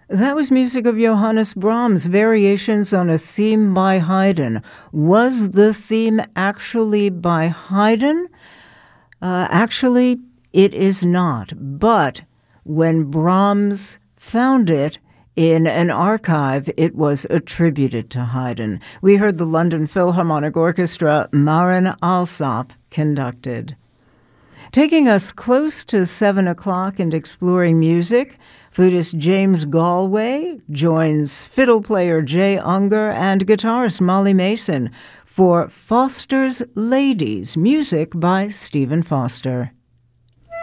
That was music of Johannes Brahms, variations on a theme by Haydn. Was the theme actually by Haydn? Actually, it is not. But when Brahms found it in an archive, it was attributed to Haydn. We heard the London Philharmonic Orchestra, Marin Alsop, conducted. Taking us close to 7 o'clock and exploring music, flutist James Galway joins fiddle player Jay Unger and guitarist Molly Mason for Foster's Ladies, music by Stephen Foster.